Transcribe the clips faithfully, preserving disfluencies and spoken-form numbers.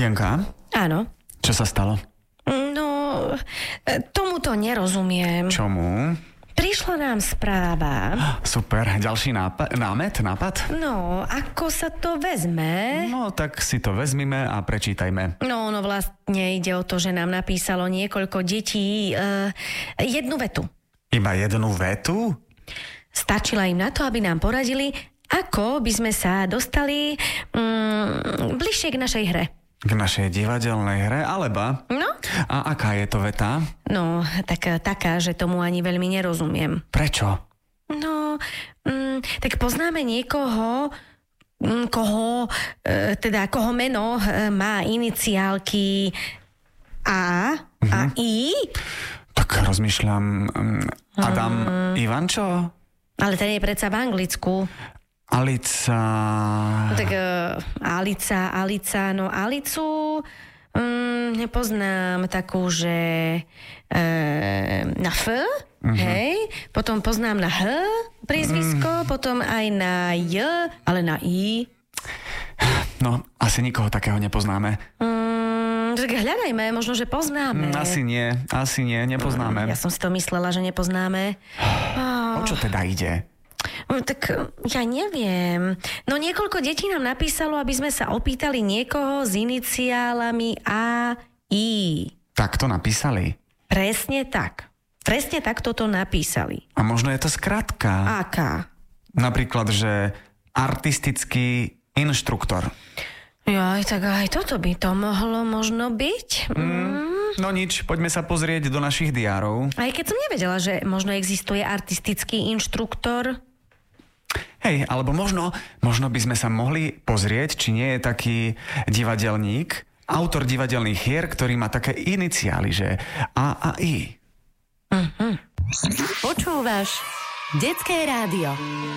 Janka? Áno. Čo sa stalo? No, tomuto nerozumiem. Čomu? Prišla nám správa. Super, ďalší nápa- námet, nápad? No, ako sa to vezme? No, tak si to vezmime a prečítajme. No, no vlastne ide o to, že nám napísalo niekoľko detí uh, jednu vetu. Iba jednu vetu? Stačila im na to, aby nám poradili, ako by sme sa dostali um, bližšie k našej hre. K našej divadelnej hre, alebo? No? A aká je to veta? No, tak, taká, že tomu ani veľmi nerozumiem. Prečo? No, mm, tak poznáme niekoho, mm, koho, e, teda koho meno e, má iniciálky A Mhm. a I. Tak rozmýšľam, um, Adam Mm. Ivančo? Ale ten je predsa v Anglicku. Alica... No, tak e, Alica, Alica, no Alicu mm, nepoznám takú, že e, na F, Mhm. hej, potom poznám na H priezvisko, potom aj na J, ale na I. No, asi nikoho takého nepoznáme. Mm, tak hľadajme, možno, že poznáme. Mm, Asi nie, asi nie, nepoznáme. Ja som si to myslela, že nepoznáme. O čo teda ide? Mm, Tak ja neviem. No niekoľko detí nám napísalo, aby sme sa opýtali niekoho s iniciálami A, I. Tak to napísali. Presne tak. Presne tak toto napísali. A možno je to skratka. Aká? Napríklad, že artistický inštruktor. Jaj, tak aj toto by to mohlo možno byť. Mm. No nič, poďme sa pozrieť do našich diárov. Aj keď som nevedela, že možno existuje artistický inštruktor. Hej, alebo možno, možno by sme sa mohli pozrieť, či nie je taký divadelník, autor divadelných hier, ktorý má také iniciály, že A a I. Mm-hmm. Počúvaš Detské rádio.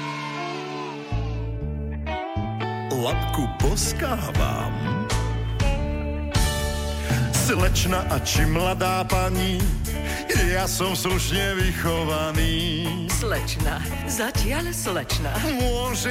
Labku poskávam. Slečna a či mladá pani, ja som slušne vychovaný. Slečna, zatiaľ slečna. Môže